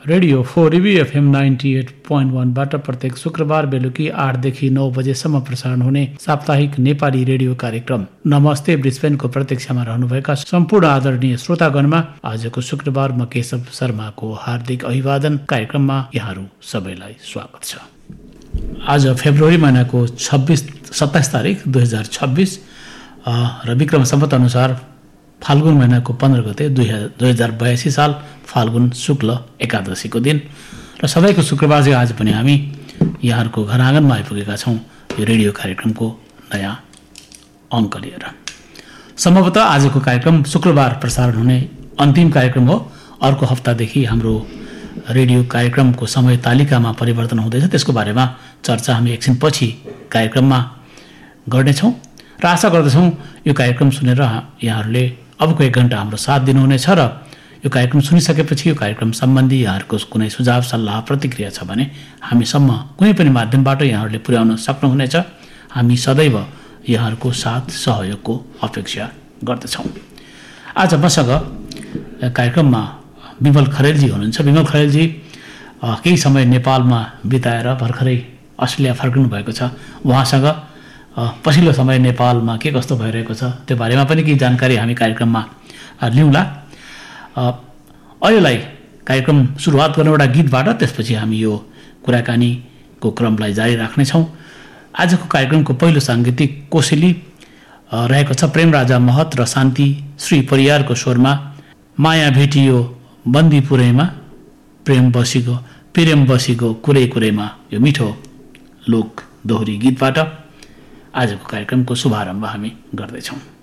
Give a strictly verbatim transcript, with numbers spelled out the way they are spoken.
Radio four रिभी FM ninety at point वानबाट प्रत्येक शुक्रबार बेलुकी आठदेखि नौ बजेसम्म प्रसारण हुने साप्ताहिक नेपाली रेडियो कार्यक्रम नमस्ते ब्रिस्बेनको प्रतीक्षामा रहनुभएका सम्पूर्ण आदरणीय श्रोतागणमा आजको शुक्रबार म केशव शर्माको हार्दिक अभिवादन। कार्यक्रममा यहाँहरू सबैलाई स्वागत छ। आज फेब्रुअरी महिनाको छब्बिस सत्ताइस तारिक दुई हजार छब्बिस र विक्रम सम्वत अनुसार फाल्गुन महिनाको पन्ध्र गते दुई दुई हजार बयासी साल फाल्गुन शुक्ल एकादशीको दिन र सबैको शुक्रबार चाहिँ आज पनि हामी यहाँहरूको घर आँगनमा आइपुगेका छौँ यो रेडियो कार्यक्रमको नयाँ अङ्क लिएर। सम्भवतः आजको कार्यक्रम शुक्रबार प्रसारण हुने अन्तिम कार्यक्रम हो। अर्को हप्तादेखि हाम्रो रेडियो कार्यक्रमको समय तालिकामा परिवर्तन हुँदैछ, त्यसको बारेमा चर्चा हामी एकछिनपछि कार्यक्रममा गर्नेछौँ र आशा गर्दछौँ यो कार्यक्रम सुनेर यहाँहरूले अबको एक घन्टा हाम्रो साथ दिनुहुनेछ र यो कार्यक्रम सुनिसकेपछि यो कार्यक्रम सम्बन्धी यहाँहरूको कुनै सुझाव सल्लाह प्रतिक्रिया छ भने हामीसम्म कुनै पनि माध्यमबाट यहाँहरूले पुर्याउन सक्नुहुनेछ। हामी सदैव यहाँहरूको साथ सहयोगको अपेक्षा गर्दछौँ। आज मसँग कार्यक्रममा विमल खरेलजी हुनुहुन्छ। विमल खरेलजी केही समय नेपालमा बिताएर भर्खरै अस्ट्रेलिया फर्किनु भएको छ। उहाँसँग पछिल्लो समय नेपालमा के कस्तो भइरहेको छ त्यो बारेमा पनि केही जानकारी हामी कार्यक्रममा लिउँला। अहिलेलाई कार्यक्रम सुरुवात गर्ने एउटा गीतबाट, त्यसपछि हामी यो कुराकानीको क्रमलाई जारी राख्नेछौँ। आजको कार्यक्रमको पहिलो साङ्गीतिक कोसेली रहेको छ प्रेमराजा महत र शान्ति श्री परियारको स्वरमा माया भेटियो बन्दीपुरैमा प्रेम बसीको प्रेम बसीको कुरै कुरैमा, यो मिठो लोक दोहोरी गीतबाट आजको कार्यक्रमको शुभारम्भ हामी गर्दैछौँ।